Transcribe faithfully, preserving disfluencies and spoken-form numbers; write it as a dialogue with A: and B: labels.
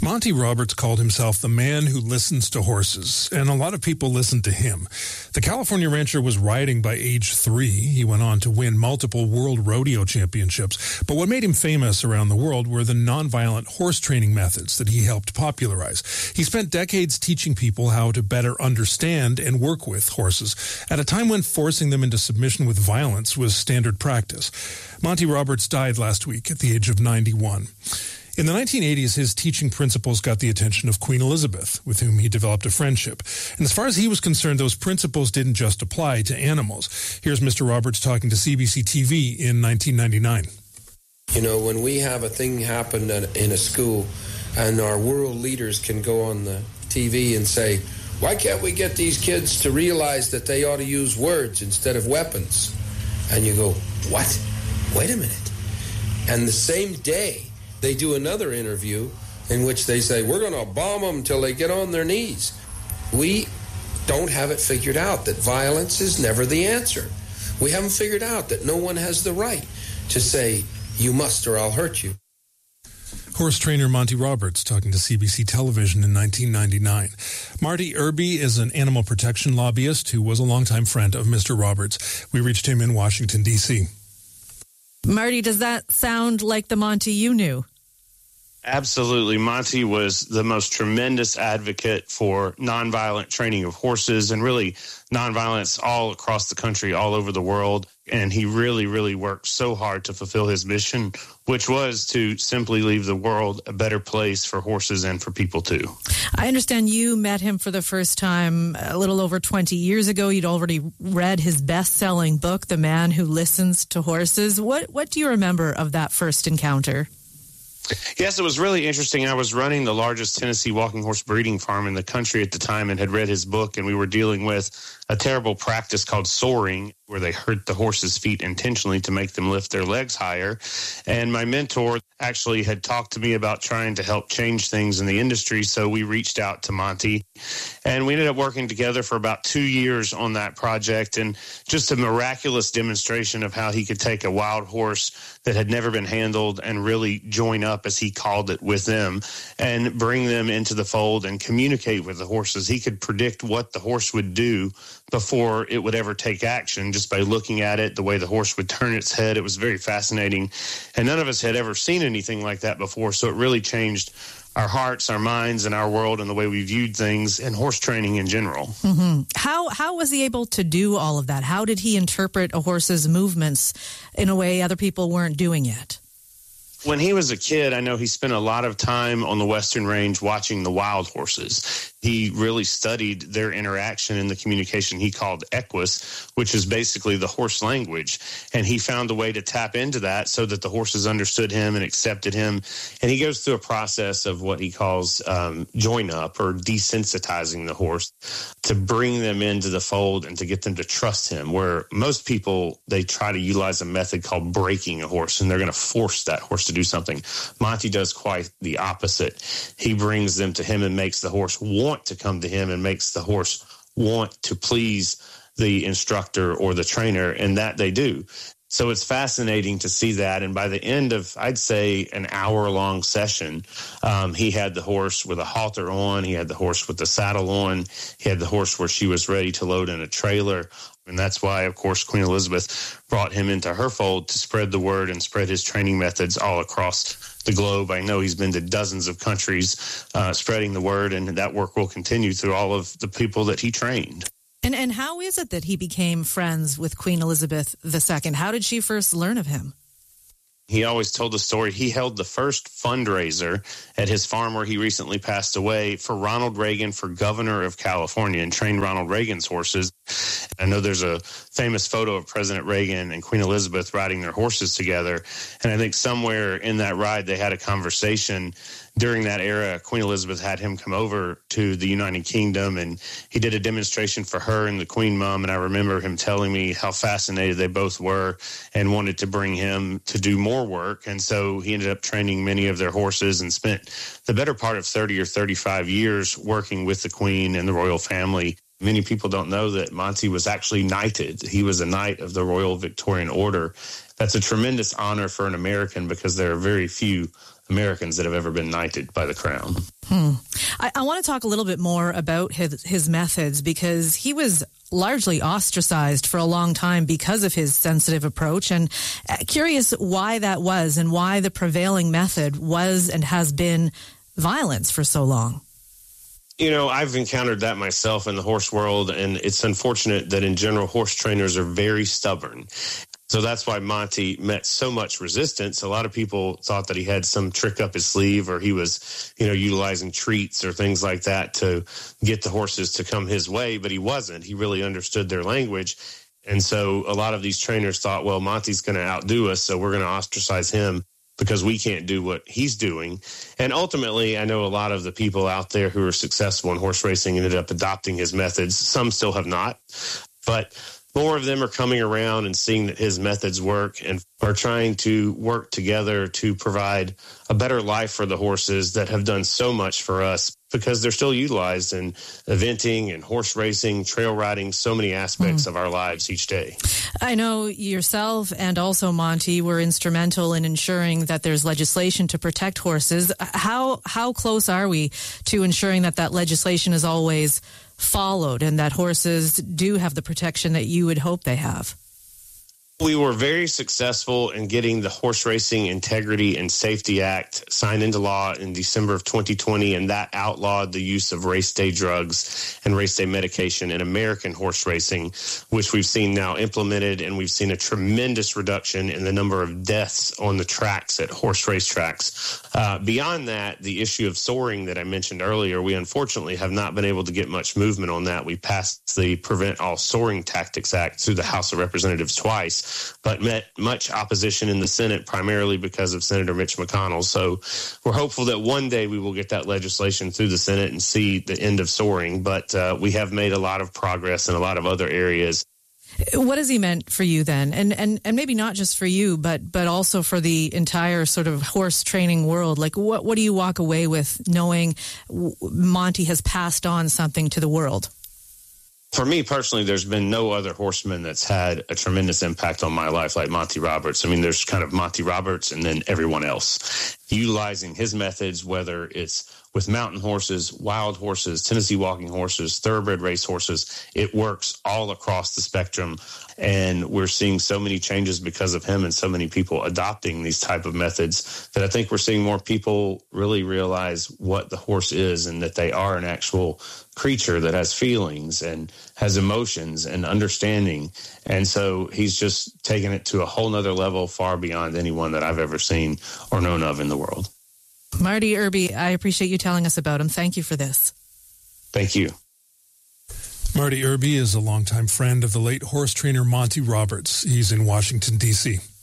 A: Monty Roberts called himself the man who listens to horses, and a lot of people listened to him. The California rancher was riding by age three. He went on to win multiple world rodeo championships. But what made him famous around the world were the nonviolent horse training methods that he helped popularize. He spent decades teaching people how to better understand and work with horses at a time when forcing them into submission with violence was standard practice. Monty Roberts died last week at the age of ninety-one. In the nineteen eighties, his teaching principles got the attention of Queen Elizabeth, with whom he developed a friendship. And as far as he was concerned, those principles didn't just apply to animals. Here's Mister Roberts talking to C B C T V in nineteen ninety-nine.
B: You know, when we have a thing happen in a school and our world leaders can go on the T V and say, why can't we get these kids to realize that they ought to use words instead of weapons? And you go, what? Wait a minute. And the same day, they do another interview in which they say, we're going to bomb them until they get on their knees. We don't have it figured out that violence is never the answer. We haven't figured out that no one has the right to say, you must or I'll hurt you.
A: Horse trainer Monty Roberts talking to C B C Television in nineteen ninety-nine. Marty Irby is an animal protection lobbyist who was a longtime friend of Mister Roberts. We reached him in Washington, D C
C: Marty, does that sound like the Monty you knew?
D: Absolutely. Monty was the most tremendous advocate for nonviolent training of horses and really nonviolence all across the country, all over the world. And he really, really worked so hard to fulfill his mission, which was to simply leave the world a better place for horses and for people too.
C: I understand you met him for the first time a little over twenty years ago. You'd already read his best-selling book, The Man Who Listens to Horses. What, what do you remember of that first encounter?
D: Yes, it was really interesting. I was running the largest Tennessee walking horse breeding farm in the country at the time and had read his book, and we were dealing with a terrible practice called soaring, where they hurt the horse's feet intentionally to make them lift their legs higher. And my mentor actually had talked to me about trying to help change things in the industry, so we reached out to Monty. And we ended up working together for about two years on that project, and just a miraculous demonstration of how he could take a wild horse that had never been handled and really join up, as he called it, with them and bring them into the fold and communicate with the horses. He could predict what the horse would do before it would ever take action, just by looking at it, the way the horse would turn its head. It was very fascinating. And none of us had ever seen anything like that before. So it really changed our hearts, our minds, and our world and the way we viewed things and horse training in general.
C: Mm-hmm. How how was he able to do all of that? How did he interpret a horse's movements in a way other people weren't doing it?
D: When he was a kid, I know he spent a lot of time on the Western Range watching the wild horses. He really studied their interaction and the communication he called equus, which is basically the horse language. And he found a way to tap into that so that the horses understood him and accepted him. And he goes through a process of what he calls um, join up, or desensitizing the horse, to bring them into the fold and to get them to trust him, where most people, they try to utilize a method called breaking a horse, and they're going to force that horse to do something. Monty does quite the opposite. He brings them to him and makes the horse want to come to him and makes the horse want to please the instructor or the trainer, and that they do. So it's fascinating to see that. And by the end of, I'd say, an hour-long session, um, he had the horse with a halter on. He had the horse with the saddle on. He had the horse where she was ready to load in a trailer. And that's why, of course, Queen Elizabeth brought him into her fold to spread the word and spread his training methods all across the globe. I know he's been to dozens of countries uh, spreading the word, and that work will continue through all of the people that he trained.
C: And and how is it that he became friends with Queen Elizabeth the Second? How did she first learn of him?
D: He always told the story. He held the first fundraiser at his farm where he recently passed away for Ronald Reagan for governor of California, and trained Ronald Reagan's horses. I know there's a famous photo of President Reagan and Queen Elizabeth riding their horses together. And I think somewhere in that ride, they had a conversation. During that era, Queen Elizabeth had him come over to the United Kingdom, and he did a demonstration for her and the Queen Mom. And I remember him telling me how fascinated they both were and wanted to bring him to do more work. And so he ended up training many of their horses and spent the better part of thirty or thirty-five years working with the Queen and the royal family. Many people don't know that Monty was actually knighted. He was a knight of the Royal Victorian Order. That's a tremendous honor for an American, because there are very few Americans that have ever been knighted by the crown.
C: Hmm. I, I want to talk a little bit more about his, his methods, because he was largely ostracized for a long time because of his sensitive approach. And uh, curious why that was, and why the prevailing method was and has been violence for so long.
D: You know, I've encountered that myself in the horse world, and it's unfortunate that in general, horse trainers are very stubborn. So that's why Monty met so much resistance. A lot of people thought that he had some trick up his sleeve, or he was, you know, utilizing treats or things like that to get the horses to come his way, but he wasn't. He really understood their language. And so a lot of these trainers thought, well, Monty's going to outdo us, so we're going to ostracize him because we can't do what he's doing. And ultimately, I know a lot of the people out there who are successful in horse racing ended up adopting his methods. Some still have not, but more of them are coming around and seeing that his methods work and are trying to work together to provide a better life for the horses that have done so much for us, because they're still utilized in eventing and horse racing, trail riding, so many aspects mm. of our lives each day.
C: I know yourself and also Monty were instrumental in ensuring that there's legislation to protect horses. How how close are we to ensuring that that legislation is always followed and that horses do have the protection that you would hope they have?
D: We were very successful in getting the Horse Racing Integrity and Safety Act signed into law in December of twenty twenty, and that outlawed the use of race day drugs and race day medication in American horse racing, which we've seen now implemented, and we've seen a tremendous reduction in the number of deaths on the tracks at horse race tracks. Uh, beyond that, the issue of soring that I mentioned earlier, we unfortunately have not been able to get much movement on that. We passed the Prevent All Soring Tactics Act through the House of Representatives twice, but met much opposition in the Senate, primarily because of Senator Mitch McConnell. So we're hopeful that one day we will get that legislation through the Senate and see the end of soring. But uh, we have made a lot of progress in a lot of other areas.
C: What has he meant for you then? And and and maybe not just for you, but but also for the entire sort of horse training world. Like, what, what do you walk away with knowing Monty has passed on something to the world?
D: For me personally, there's been no other horseman that's had a tremendous impact on my life like Monty Roberts. I mean, there's kind of Monty Roberts and then everyone else. Utilizing his methods, whether it's with mountain horses, wild horses, Tennessee walking horses, thoroughbred race horses, it works all across the spectrum. And we're seeing so many changes because of him and so many people adopting these type of methods that I think we're seeing more people really realize what the horse is and that they are an actual creature that has feelings and has emotions and understanding. And so he's just taken it to a whole nother level far beyond anyone that I've ever seen or known of in the world.
C: Marty Irby, I appreciate you telling us about him. Thank you for this.
D: Thank you.
A: Marty Irby is a longtime friend of the late horse trainer Monty Roberts. He's in Washington, D C